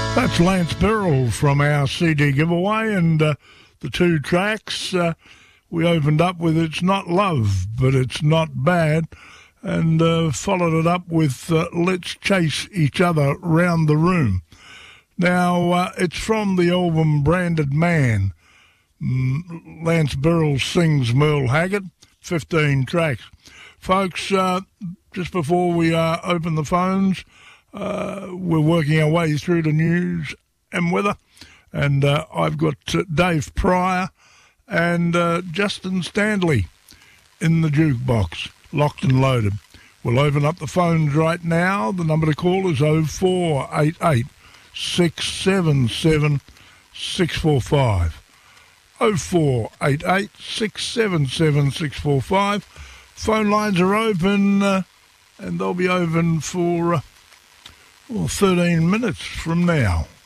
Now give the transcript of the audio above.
That's Lance Burrell from our CD giveaway, and the two tracks we opened up with It's Not Love, But It's Not Bad, and followed it up with Let's Chase Each Other Round the Room. Now, it's from the album Branded Man. Lance Burrell sings Merle Haggard, 15 tracks. Folks, just before we open the phones, we're working our way through the news and weather, and I've got Dave Pryor and Justin Stanley in the jukebox, locked and loaded. We'll open up the phones right now. The number to call is 0488 677 645. 0488 677 645. Phone lines are open, and they'll be open for 13 minutes from now.